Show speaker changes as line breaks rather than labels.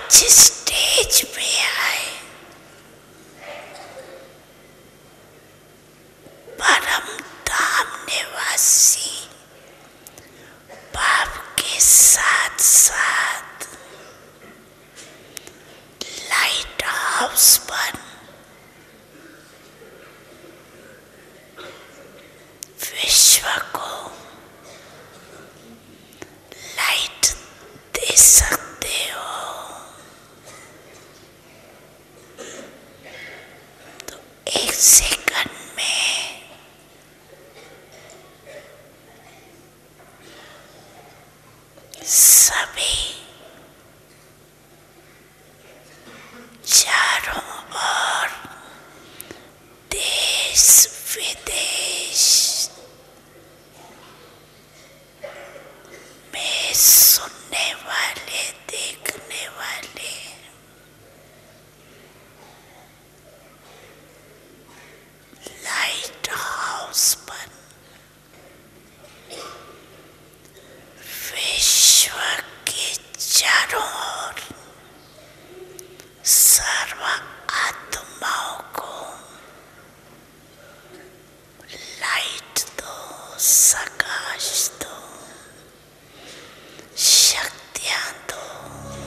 जिस स्टेज पे आए परम धाम निवासी बाप के साथ साथ लाइट हाउस पर विश्व को लाइट दे सकते हो तो एक सेकंड में सभी चारों ओर देश विदेश में सुनने वाले देखने वाले लाइट हाउस पर विश्व के चारों ओर सर्व आत्माओं को लाइट दो।